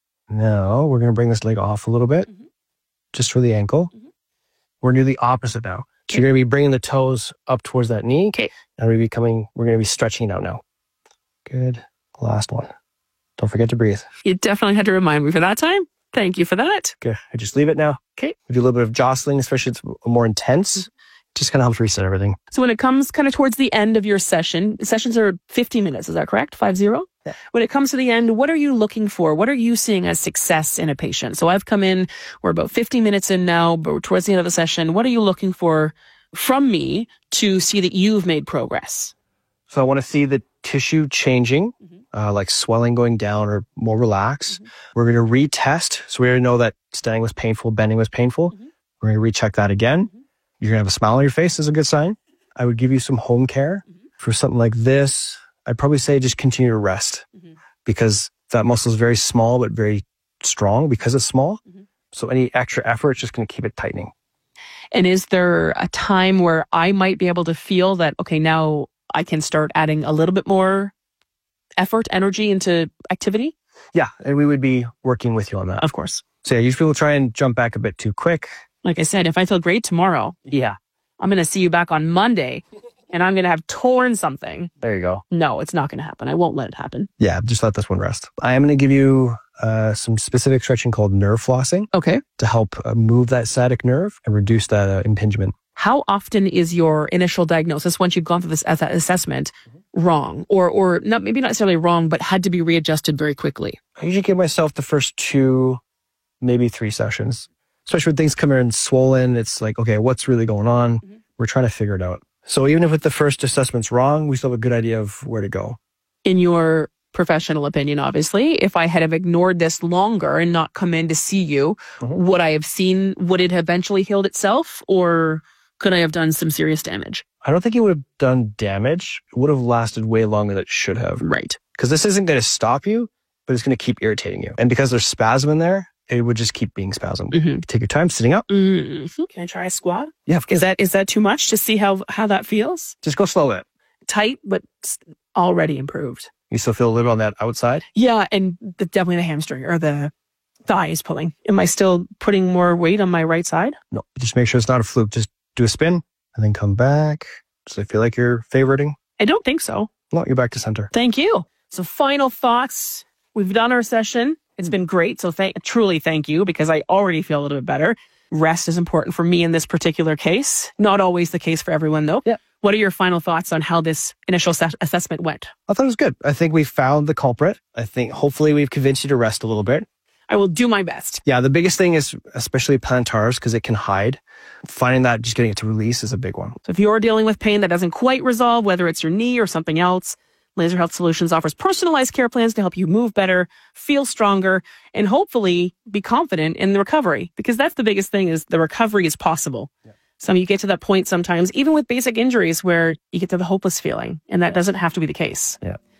Now we're going to bring this leg off a little bit, mm-hmm. just for the ankle. Mm-hmm. We're going to do the opposite now. So okay. You're going to be bringing the toes up towards that knee. Okay. And we're going to be coming, we're going to be stretching it out now. Good. Last one. Don't forget to breathe. You definitely had to remind me for that time. Thank you for that. Okay. I just leave it now. Okay. We do a little bit of jostling, especially if it's more intense. Mm-hmm. Just kind of helps reset everything. So when it comes kind of towards the end of your session, sessions are fifty minutes, is that correct? Five zero? Yeah. When it comes to the end, what are you looking for? What are you seeing as success in a patient? So I've come in, we're about fifty minutes in now, but we're towards the end of the session. What are you looking for from me to see that you've made progress? So I want to see the tissue changing, mm-hmm. uh, like swelling going down or more relaxed. Mm-hmm. We're going to retest. So we already know that standing was painful, bending was painful. Mm-hmm. We're going to recheck that again. Mm-hmm. You're going to have a smile on your face is a good sign. I would give you some home care. Mm-hmm. For something like this, I'd probably say just continue to rest mm-hmm. because that muscle is very small but very strong because it's small. Mm-hmm. So any extra effort is just going to keep it tightening. And is there a time where I might be able to feel that, okay, now I can start adding a little bit more effort, energy into activity? Yeah, and we would be working with you on that. Of course. So yeah, usually we'll try and jump back a bit too quick. Like I said, if I feel great tomorrow, yeah, I'm going to see you back on Monday and I'm going to have torn something. There you go. No, it's not going to happen. I won't let it happen. Yeah, just let this one rest. I am going to give you uh, some specific stretching called nerve flossing. Okay. To help uh, move that sciatic nerve and reduce that uh, impingement. How often is your initial diagnosis, once you've gone through this ass- assessment, mm-hmm. wrong? Or, or not maybe not necessarily wrong, but had to be readjusted very quickly? I usually give myself the first two, maybe three sessions. Especially when things come in swollen, it's like, okay, what's really going on? Mm-hmm. We're trying to figure it out. So even if the first assessment's wrong, we still have a good idea of where to go. In your professional opinion, obviously, if I had have ignored this longer and not come in to see you, mm-hmm. would I have seen, would it have eventually healed itself? Or could I have done some serious damage? I don't think it would have done damage. It would have lasted way longer than it should have. Right. Because this isn't going to stop you, but it's going to keep irritating you. And because there's spasm in there, it would just keep being spasmed. Mm-hmm. Take your time sitting up. Mm-hmm. Can I try a squat? Yeah. Is that is that too much to see how, how that feels? Just go slow it. Tight, but already improved. You still feel a little on that outside? Yeah, and the, definitely the hamstring or the thigh is pulling. Am I still putting more weight on my right side? No. Just make sure it's not a fluke. Just do a spin and then come back. Does it feel like you're favoriting? I don't think so. No, you're back to center. Thank you. So final thoughts. We've done our session. It's been great. So thank, truly thank you because I already feel a little bit better. Rest is important for me in this particular case. Not always the case for everyone though. Yeah. What are your final thoughts on how this initial se- assessment went? I thought it was good. I think we found the culprit. I think hopefully we've convinced you to rest a little bit. I will do my best. Yeah. The biggest thing is especially plantars because it can hide. Finding that just getting it to release is a big one. So if you're dealing with pain that doesn't quite resolve, whether it's your knee or something else, Laser Health Solutions offers personalized care plans to help you move better, feel stronger, and hopefully be confident in the recovery. Because that's the biggest thing is the recovery is possible. Yeah. Some you get to that point sometimes, even with basic injuries where you get to the hopeless feeling, and that yeah. doesn't have to be the case. Yeah.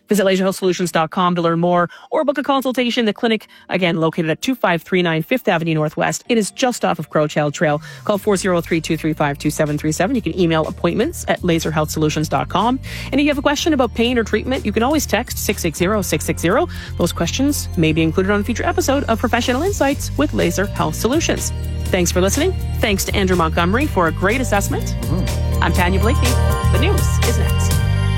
Visit laser health solutions dot com to learn more or book a consultation. The clinic, again, located at two five three nine Fifth Avenue Northwest. It is just off of Crowchild Trail. Call four oh three, two three five, two seven three seven. You can email appointments at laser health solutions dot com. And if you have a question about pain or treatment, you can always text six six zero, six six zero. Those questions may be included on a future episode of Professional Insights with Laser Health Solutions. Thanks for listening. Thanks to Andrew Montgomery for a great assessment. Mm-hmm. I'm Tanya Blakey. The news is next.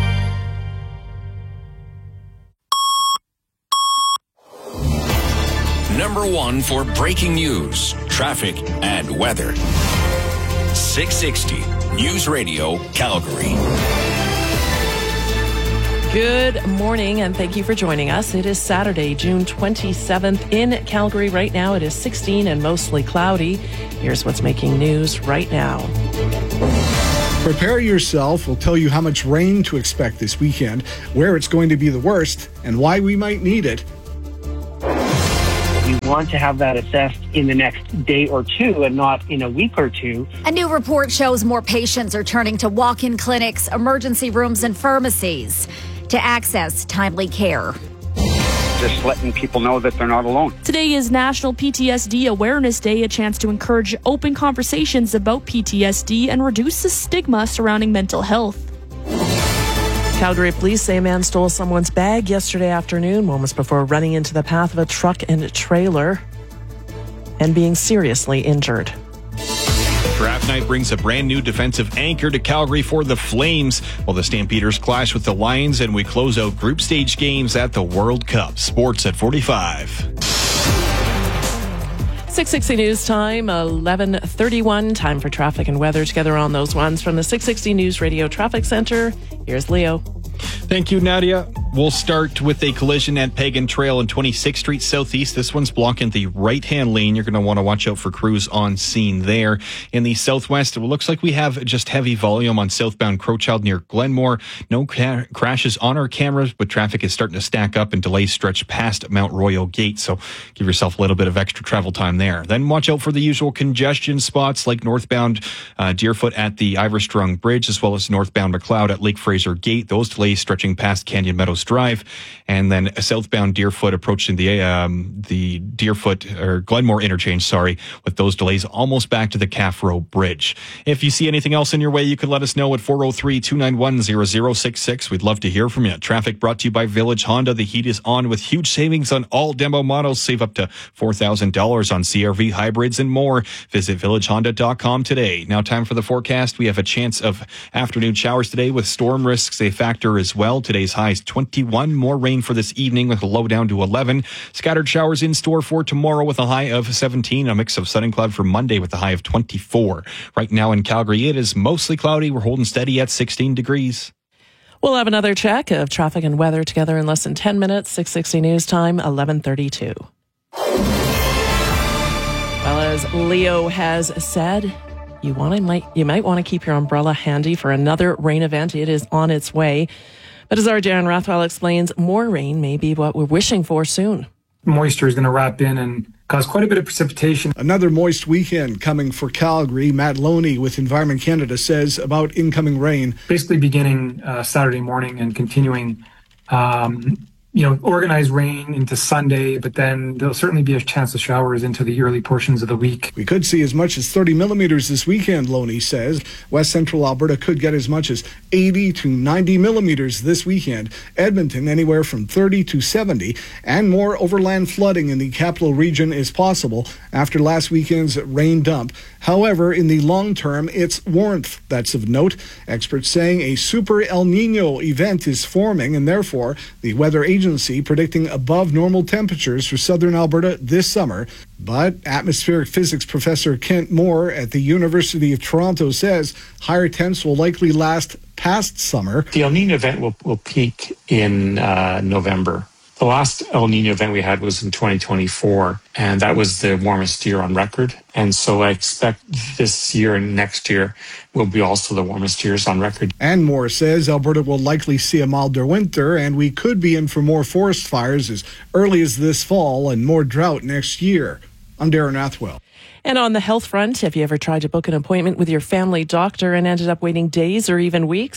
Number one for breaking news, traffic, and weather. six sixty News Radio, Calgary. Good morning, and thank you for joining us. It is Saturday, June twenty-seventh in Calgary. Right now, it is sixteen and mostly cloudy. Here's what's making news right now. Prepare yourself. We'll tell you how much rain to expect this weekend, where it's going to be the worst, and why we might need it. We want to have that assessed in the next day or two and not in a week or two. A new report shows more patients are turning to walk-in clinics, emergency rooms, and pharmacies to access timely care. Just letting people know that they're not alone. Today is National P T S D Awareness Day, a chance to encourage open conversations about P T S D and reduce the stigma surrounding mental health. Calgary police say a man stole someone's bag yesterday afternoon, moments before running into the path of a truck and a trailer and being seriously injured. Draft night brings a brand new defensive anchor to Calgary for the Flames, while the Stampeders clash with the Lions, and we close out group stage games at the World Cup. Sports at forty-five. six sixty News Time, eleven thirty-one. Time for traffic and weather together on those ones. From the six sixty News Radio Traffic Center, here's Leo. Thank you, Nadia. We'll start with a collision at Pagan Trail and twenty-sixth Street Southeast. This one's blocking the right-hand lane. You're going to want to watch out for crews on scene there. In the southwest, it looks like we have just heavy volume on southbound Crowchild near Glenmore. No ca- crashes on our cameras, but traffic is starting to stack up and delays stretch past Mount Royal Gate, so give yourself a little bit of extra travel time there. Then watch out for the usual congestion spots like northbound uh, Deerfoot at the Iverstrung Bridge, as well as northbound McLeod at Lake Fraser Gate. Those delays stretching past Canyon Meadows Drive, and then southbound Deerfoot approaching the um, the Deerfoot or Glenmore interchange, sorry, with those delays almost back to the Calf Row Bridge. If you see anything else in your way, you can let us know at four oh three, two nine one, zero zero six six. We'd love to hear from you. Traffic brought to you by Village Honda. The heat is on with huge savings on all demo models. Save up to four thousand dollars on C R V hybrids and more. Visit village honda dot com today. Now time for the forecast. We have a chance of afternoon showers today with storm risks a factor as well. Today's high is twenty-one. More rain for this evening with a low down to eleven. Scattered showers in store for tomorrow with a high of seventeen. A mix of sun and cloud for Monday with a high of twenty-four. Right now in Calgary, it is mostly cloudy. We're holding steady at sixteen degrees. We'll have another check of traffic and weather together in less than ten minutes. six sixty News Time, eleven thirty-two. Well, as Leo has said, you want to might you might want to keep your umbrella handy for another rain event. It is on its way. But as our Darren Rathwell explains, more rain may be what we're wishing for soon. Moisture is going to wrap in and cause quite a bit of precipitation. Another moist weekend coming for Calgary. Matt Loney with Environment Canada says about incoming rain. Basically beginning uh, Saturday morning and continuing, um, you know, organized rain into Sunday, but then there'll certainly be a chance of showers into the early portions of the week. We could see as much as thirty millimeters this weekend, Loney says. West Central Alberta could get as much as eighty to ninety millimeters this weekend. Edmonton anywhere from thirty to seventy, and more overland flooding in the capital region is possible after last weekend's rain dump. However, in the long term, it's warmth that's of note. Experts saying a super El Nino event is forming, and therefore the weather agency predicting above normal temperatures for southern Alberta this summer. But atmospheric physics professor Kent Moore at the University of Toronto says higher temps will likely last past summer. The El Nino event will, will peak in uh, November. The last El Nino event we had was in twenty twenty-four, and that was the warmest year on record. And so I expect this year and next year will be also the warmest years on record. And Moore says Alberta will likely see a milder winter, and we could be in for more forest fires as early as this fall and more drought next year. I'm Darren Rathwell. And on the health front, have you ever tried to book an appointment with your family doctor and ended up waiting days or even weeks?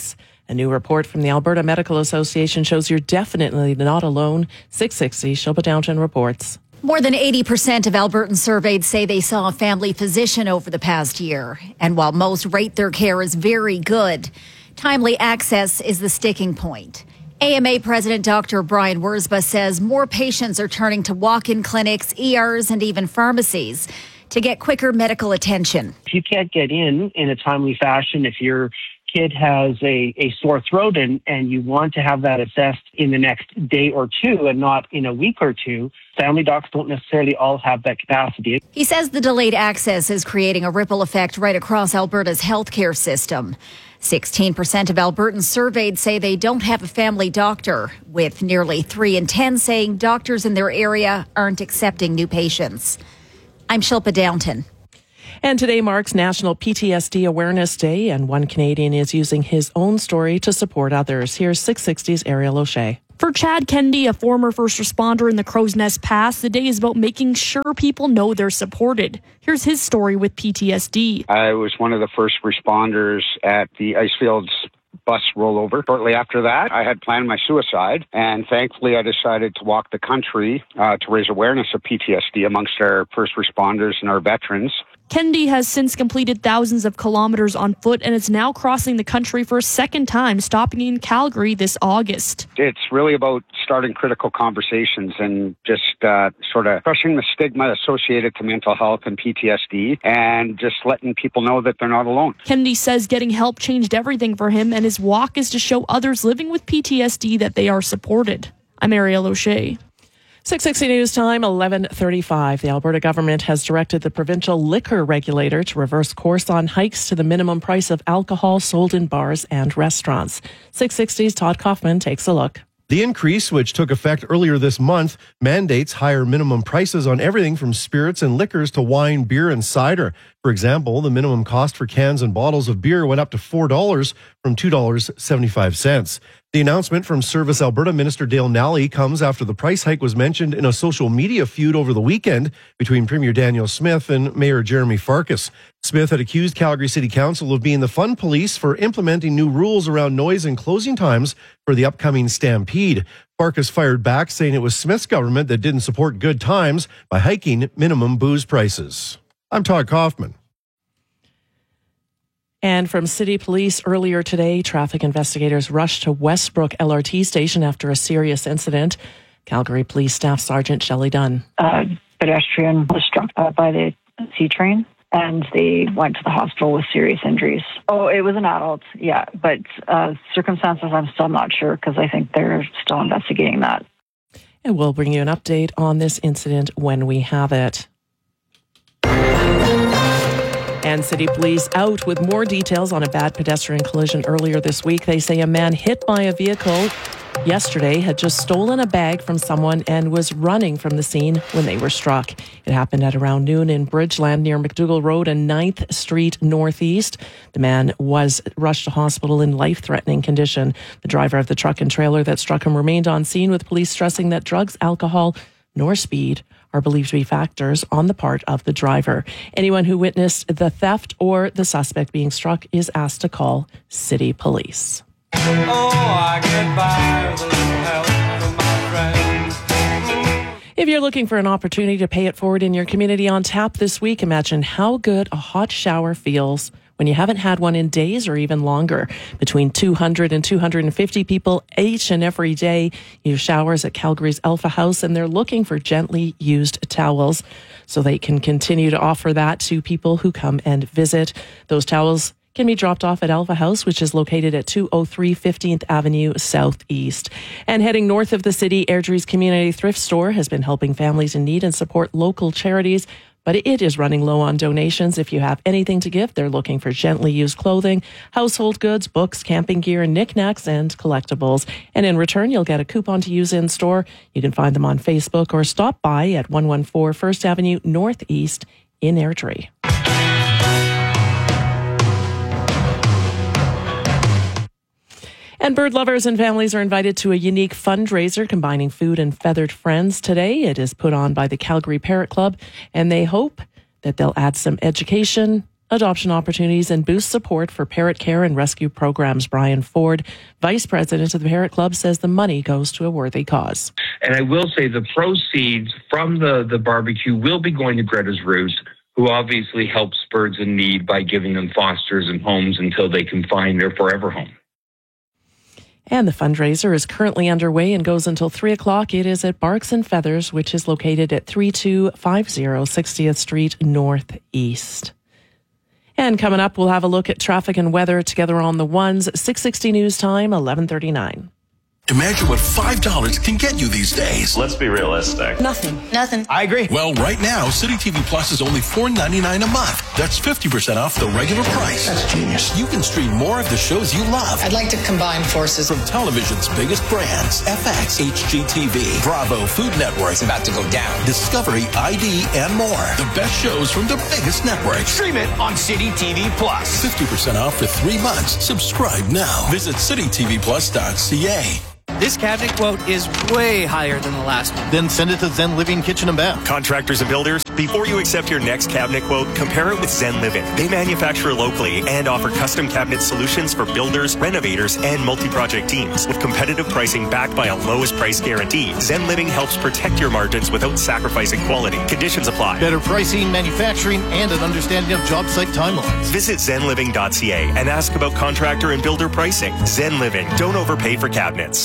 A new report from the Alberta Medical Association shows you're definitely not alone. six sixty, Shilpa Downton reports. More than eighty percent of Albertans surveyed say they saw a family physician over the past year. And while most rate their care as very good, timely access is the sticking point. A M A President Doctor Brian Wurzba says more patients are turning to walk-in clinics, E Rs, and even pharmacies to get quicker medical attention. If you can't get in in a timely fashion, if your kid has a, a sore throat and, and you want to have that assessed in the next day or two and not in a week or two, family docs don't necessarily all have that capacity. He says the delayed access is creating a ripple effect right across Alberta's healthcare system. sixteen percent of Albertans surveyed say they don't have a family doctor, with nearly three in ten saying doctors in their area aren't accepting new patients. I'm Shilpa Downton. And today marks National P T S D Awareness Day, and one Canadian is using his own story to support others. Here's six sixty's Ariel O'Shea. For Chad Kennedy, a former first responder in the Crow's Nest Pass, the day is about making sure people know they're supported. Here's his story with P T S D. I was one of the first responders at the Icefields bus rollover. Shortly after that, I had planned my suicide, and thankfully I decided to walk the country uh, to raise awareness of P T S D amongst our first responders and our veterans. Kennedy has since completed thousands of kilometers on foot and is now crossing the country for a second time, stopping in Calgary this August. It's really about starting critical conversations and just uh, sort of crushing the stigma associated to mental health and P T S D and just letting people know that they're not alone. Kennedy says getting help changed everything for him, and his walk is to show others living with P T S D that they are supported. I'm Ariel O'Shea. six sixty News Time, eleven thirty-five. The Alberta government has directed the provincial liquor regulator to reverse course on hikes to the minimum price of alcohol sold in bars and restaurants. six sixty's Todd Kaufman takes a look. The increase, which took effect earlier this month, mandates higher minimum prices on everything from spirits and liquors to wine, beer, and cider. For example, the minimum cost for cans and bottles of beer went up to four dollars from two dollars and seventy-five cents. The announcement from Service Alberta Minister Dale Nally comes after the price hike was mentioned in a social media feud over the weekend between Premier Daniel Smith and Mayor Jeremy Farkas. Smith had accused Calgary City Council of being the fun police for implementing new rules around noise and closing times for the upcoming Stampede. Farkas fired back, saying it was Smith's government that didn't support good times by hiking minimum booze prices. I'm Todd Kaufman. And from City Police earlier today, traffic investigators rushed to Westbrook L R T station after a serious incident. Calgary Police Staff Sergeant Shelley Dunn. A pedestrian was struck uh, by the C train, and they went to the hospital with serious injuries. Oh, it was an adult, yeah, but uh, circumstances I'm still not sure because I think they're still investigating that. And we'll bring you an update on this incident when we have it. And City Police out with more details on a bad pedestrian collision earlier this week. They say a man hit by a vehicle yesterday had just stolen a bag from someone and was running from the scene when they were struck. It happened at around noon in Bridgeland near McDougall Road and ninth Street Northeast. The man was rushed to hospital in life-threatening condition. The driver of the truck and trailer that struck him remained on scene, with police stressing that drugs, alcohol, nor speed are believed to be factors on the part of the driver. Anyone who witnessed the theft or the suspect being struck is asked to call City Police. Oh, I get by with a little help from my friends. If you're looking for an opportunity to pay it forward in your community on tap this week, imagine how good a hot shower feels when you haven't had one in days or even longer. Between two hundred and two hundred fifty people each and every day use showers at Calgary's Alpha House, and they're looking for gently used towels so they can continue to offer that to people who come and visit. Those towels can be dropped off at Alpha House, which is located at two oh three fifteenth Avenue Southeast. And heading north of the city, Airdrie's Community Thrift Store has been helping families in need and support local charities, but it is running low on donations. If you have anything to give, they're looking for gently used clothing, household goods, books, camping gear, knickknacks, and collectibles. And in return, you'll get a coupon to use in store. You can find them on Facebook or stop by at one fourteen First Avenue Northeast in Airdrie. And bird lovers and families are invited to a unique fundraiser combining food and feathered friends today. It is put on by the Calgary Parrot Club, and they hope that they'll add some education, adoption opportunities and boost support for parrot care and rescue programs. Brian Ford, Vice President of the Parrot Club, says the money goes to a worthy cause. And I will say the proceeds from the, the barbecue will be going to Greta's Roost, who obviously helps birds in need by giving them fosters and homes until they can find their forever home. And the fundraiser is currently underway and goes until three o'clock. It is at Barks and Feathers, which is located at thirty-two fifty sixtieth Street Northeast. And coming up, we'll have a look at traffic and weather together on the ones. six sixty News Time, eleven thirty-nine. Imagine what five dollars can get you these days. Let's be realistic. Nothing. Nothing. I agree. Well, right now, City T V Plus is only four ninety-nine a month. That's fifty percent off the regular price. That's genius. You can stream more of the shows you love. I'd like to combine forces. From television's biggest brands, F X, H G T V, Bravo, Food Network. It's about to go down. Discovery, I D, and more. The best shows from the biggest networks. Stream it on City T V Plus. fifty percent off for three months. Subscribe now. Visit city t v plus dot c a. This cabinet quote is way higher than the last one. Then send it to Zen Living Kitchen and Bath. Contractors and builders, before you accept your next cabinet quote, compare it with Zen Living. They manufacture locally and offer custom cabinet solutions for builders, renovators, and multi-project teams. With competitive pricing backed by a lowest price guarantee, Zen Living helps protect your margins without sacrificing quality. Conditions apply. Better pricing, manufacturing, and an understanding of job site timelines. Visit zen living dot c a and ask about contractor and builder pricing. Zen Living. Don't overpay for cabinets.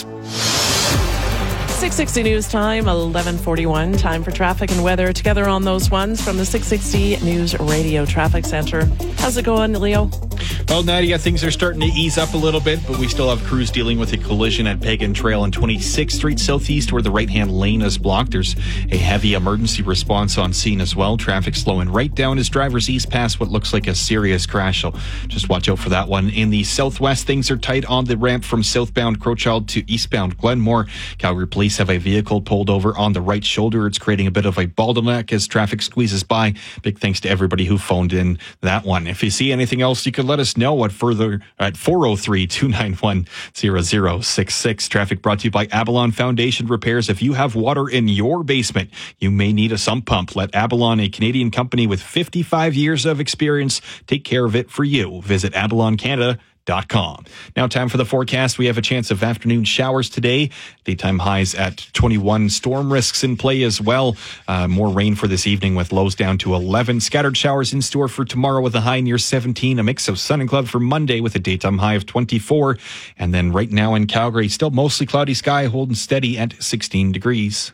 six sixty News Time, eleven forty-one. Time for traffic and weather together on those ones from the six sixty News Radio Traffic Center. How's it going, Leo? Well, Nadia, things are starting to ease up a little bit, but we still have crews dealing with a collision at Pagan Trail on twenty-sixth Street Southeast where the right-hand lane is blocked. There's a heavy emergency response on scene as well. Traffic slowing right down as drivers ease past what looks like a serious crash. So just watch out for that one. In the southwest, things are tight on the ramp from southbound Crowchild to eastbound Glenmore. Calgary Police have a vehicle pulled over on the right shoulder. It's creating a bit of a bottleneck as traffic squeezes by. Big thanks to everybody who phoned in that one. If you see anything else, you can let us know at further at four oh three, two nine one, zero zero six six. Traffic brought to you by Avalon Foundation Repairs. If you have water in your basement, you may need a sump pump. Let Avalon, a Canadian company with fifty-five years of experience, take care of it for you. Visit avalon canada dot com. Now time for the forecast. We have a chance of afternoon showers today. Daytime highs at twenty-one. Storm risks in play as well. Uh, more rain for this evening with lows down to eleven. Scattered showers in store for tomorrow with a high near seventeen. A mix of sun and cloud for Monday with a daytime high of twenty-four. And then right now in Calgary, still mostly cloudy sky holding steady at sixteen degrees.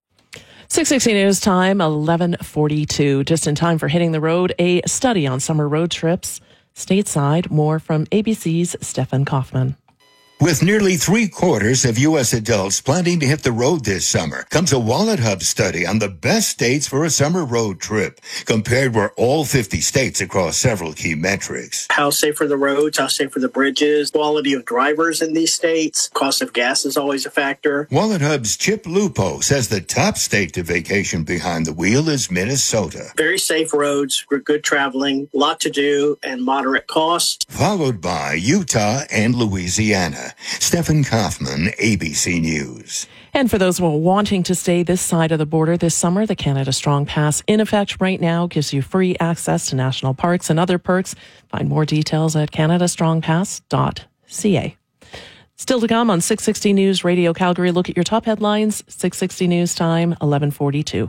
six sixty News Time, eleven forty-two. Just in time for hitting the road, a study on summer road trips stateside. More from A B C's Stefan Kaufman. With nearly three quarters of U S adults planning to hit the road this summer, comes a Wallet Hub study on the best states for a summer road trip, compared with all fifty states across several key metrics. How safe are the roads? How safe are the bridges? Quality of drivers in these states? Cost of gas is always a factor. Wallet Hub's Chip Lupo says the top state to vacation behind the wheel is Minnesota. Very safe roads, good traveling, lot to do, and moderate cost. Followed by Utah and Louisiana. Stefan Kaufman, A B C News. And for those who are wanting to stay this side of the border this summer, the Canada Strong Pass in effect right now gives you free access to national parks and other perks. Find more details at canada strong pass dot c a. Still to come on six sixty News Radio Calgary. Look at your top headlines. six sixty News Time, eleven forty-two.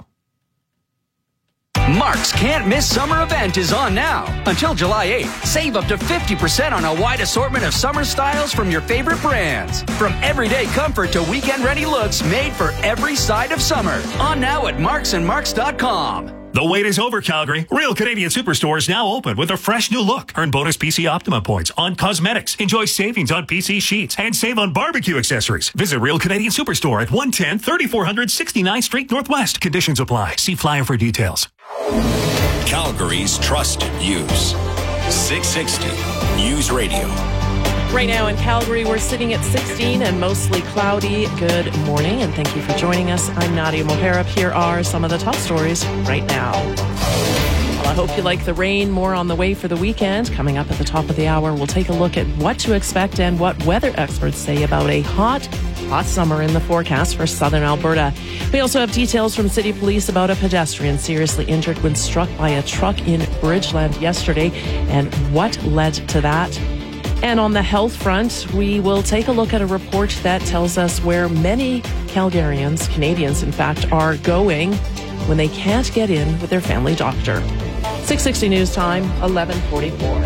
Mark's Can't Miss Summer event is on now. Until July eighth, save up to fifty percent on a wide assortment of summer styles from your favorite brands. From everyday comfort to weekend-ready looks made for every side of summer. On now at marks and marks dot com. The wait is over, Calgary. Real Canadian Superstore is now open with a fresh new look. Earn bonus P C Optima points on cosmetics. Enjoy savings on P C sheets and save on barbecue accessories. Visit Real Canadian Superstore at one ten, thirty-four hundred sixty-ninth Street Northwest. Conditions apply. See flyer for details. Calgary's trusted news. six sixty News Radio. Right now in Calgary, we're sitting at sixteen and mostly cloudy. Good morning, and thank you for joining us. I'm Nadia Moharab. Here are some of the top stories right now. Well, I hope you like the rain. More on the way for the weekend. Coming up at the top of the hour, we'll take a look at what to expect and what weather experts say about a hot Hot summer in the forecast for southern Alberta. We also have details from City Police about a pedestrian seriously injured when struck by a truck in Bridgeland yesterday and what led to that. And on the health front, we will take a look at a report that tells us where many Calgarians, Canadians in fact, are going when they can't get in with their family doctor. six sixty News Time, eleven forty-four.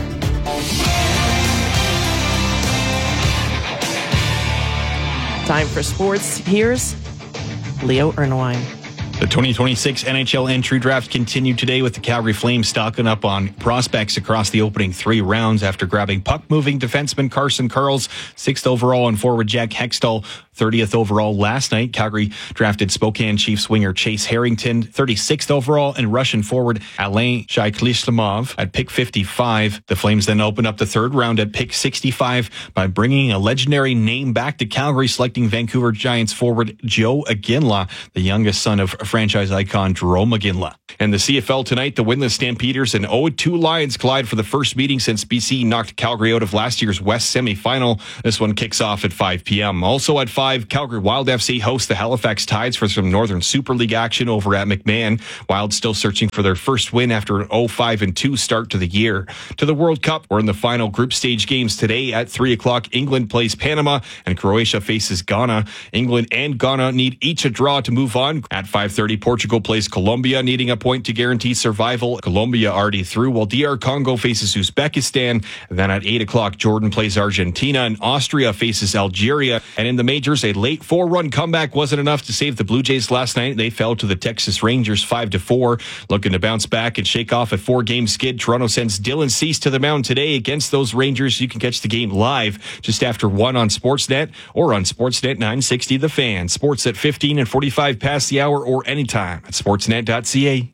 Time for sports. Here's Leo Ernwine. The twenty twenty-six N H L entry draft continued today with the Calgary Flames stocking up on prospects across the opening three rounds after grabbing puck-moving defenseman Carson Karls, sixth overall, and forward Jack Hextall, thirtieth overall last night. Calgary drafted Spokane Chiefs winger Chase Harrington, thirty-sixth overall, and Russian forward Alain Shaikhlishlamov at pick fifty-five. The Flames then opened up the third round at pick sixty-five by bringing a legendary name back to Calgary, selecting Vancouver Giants forward Joe Iginla, the youngest son of franchise icon Jerome Iginla. And the C F L tonight, the winless Stampeders and oh and two Lions collide for the first meeting since B C knocked Calgary out of last year's West semifinal. This one kicks off at five p.m. Also at five, Calgary Wild F C hosts the Halifax Tides for some Northern Super League action over at McMahon. Wild still searching for their first win after an oh five and two start to the year. To the World Cup, we're in the final group stage games today at three o'clock. England plays Panama and Croatia faces Ghana. England and Ghana need each a draw to move on. At five thirty, Portugal plays Colombia, needing a point to guarantee survival. Colombia already through, while D R Congo faces Uzbekistan. And then at eight o'clock, Jordan plays Argentina and Austria faces Algeria. And in the majors, a late four-run comeback wasn't enough to save the Blue Jays last night. They fell to the Texas Rangers five to four. Looking to bounce back and shake off a four-game skid, Toronto sends Dylan Cease to the mound today against those Rangers. You can catch the game live just after one on Sportsnet or on Sportsnet nine sixty The Fan. Sports at fifteen and forty-five past the hour or anytime at sportsnet dot c a.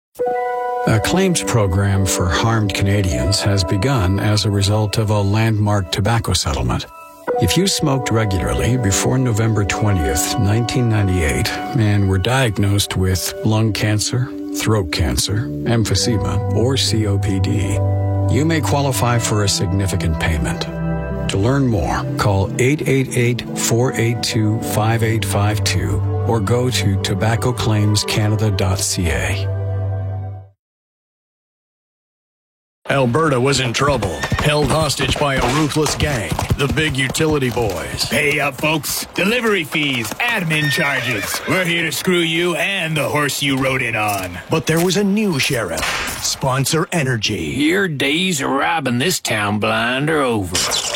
A claims program for harmed Canadians has begun as a result of a landmark tobacco settlement. If you smoked regularly before November twentieth, nineteen ninety-eight, and were diagnosed with lung cancer, throat cancer, emphysema, or C O P D, you may qualify for a significant payment. To learn more, call eight eight eight, four eight two, five eight five two or go to tobacco claims canada dot c a. Alberta was in trouble, held hostage by a ruthless gang, the Big Utility Boys. Pay up, folks. Delivery fees, admin charges. We're here to screw you and the horse you rode in on. But there was a new sheriff, Sponsor Energy. Your days of robbing this town blind are over.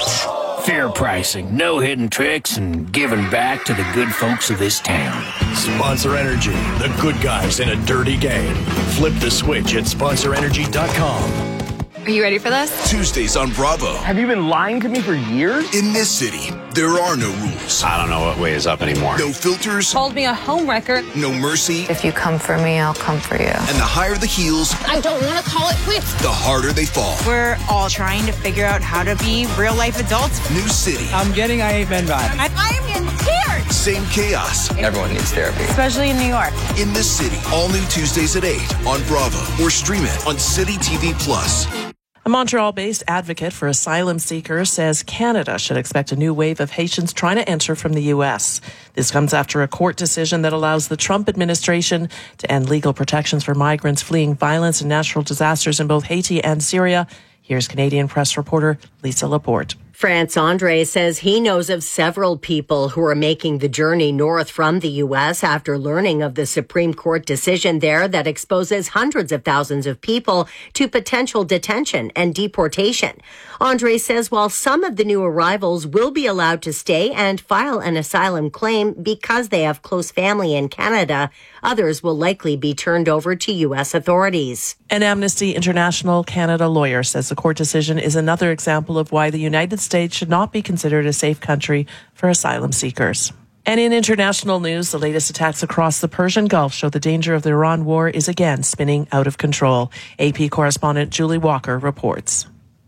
Fair pricing, no hidden tricks, and giving back to the good folks of this town. Sponsor Energy, the good guys in a dirty game. Flip the switch at sponsor energy dot com. Are you ready for this? Tuesdays on Bravo. Have you been lying to me for years? In this city, there are no rules. I don't know what way is up anymore. No filters. Called me a homewrecker. No mercy. If you come for me, I'll come for you. And the higher the heels, I don't want to call it quits. the harder they fall. We're all trying to figure out how to be real life adults. New city. I'm getting I Hate Men vibes. I, I'm in tears. Same chaos. Everyone needs therapy. Especially in New York. In this city, all new Tuesdays at eight on Bravo or stream it on City T V Plus. A Montreal-based advocate for asylum seekers says Canada should expect a new wave of Haitians trying to enter from the U S. This comes after a court decision that allows the Trump administration to end legal protections for migrants fleeing violence and natural disasters in both Haiti and Syria. Here's Canadian press reporter Lisa Laporte. France Andre says he knows of several people who are making the journey north from the U S after learning of the Supreme Court decision there that exposes hundreds of thousands of people to potential detention and deportation. Andre says while some of the new arrivals will be allowed to stay and file an asylum claim because they have close family in Canada, others will likely be turned over to U S authorities. An Amnesty International Canada lawyer says the court decision is another example of why the United States should not be considered a safe country for asylum seekers. And in international news, the latest attacks across the Persian Gulf show the danger of the Iran war is again spinning out of control. A P correspondent Julie Walker reports.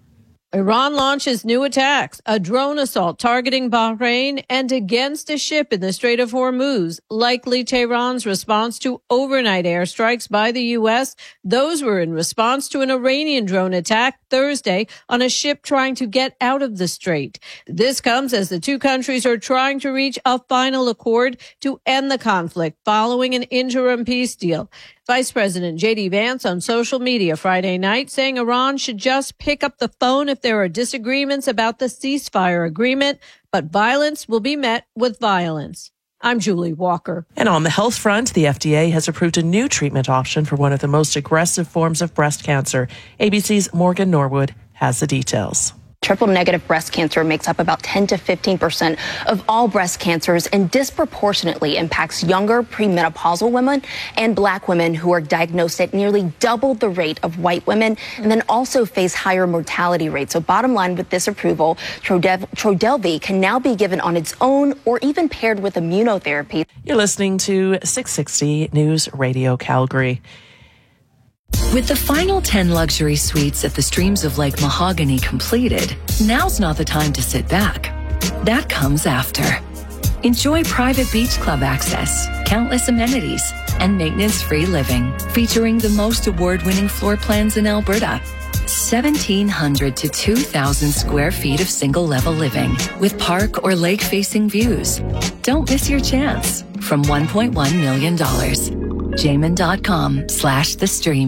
Iran launches new attacks, a drone assault targeting Bahrain and against a ship in the Strait of Hormuz, likely Tehran's response to overnight airstrikes by the U S. Those were in response to an Iranian drone attack Thursday on a ship trying to get out of the strait. This comes as the two countries are trying to reach a final accord to end the conflict following an interim peace deal. Vice President J D Vance on social media Friday night saying Iran should just pick up the phone if there are disagreements about the ceasefire agreement, but violence will be met with violence. I'm Julie Walker. And on the health front, the F D A has approved a new treatment option for one of the most aggressive forms of breast cancer. A B C's Morgan Norwood has the details. Triple negative breast cancer makes up about ten to fifteen percent of all breast cancers and disproportionately impacts younger premenopausal women and black women who are diagnosed at nearly double the rate of white women and then also face higher mortality rates. So bottom line with this approval, Trodev- Trodelvy can now be given on its own or even paired with immunotherapy. You're listening to six sixty News Radio Calgary. With the final ten luxury suites at the Streams of Lake Mahogany completed, now's not the time to sit back. That comes after. Enjoy private beach club access, countless amenities, and maintenance-free living, featuring the most award-winning floor plans in Alberta. seventeen hundred to two thousand square feet of single-level living with park or lake-facing views. Don't miss your chance from one point one million dollars. Jamin dot com slash the stream.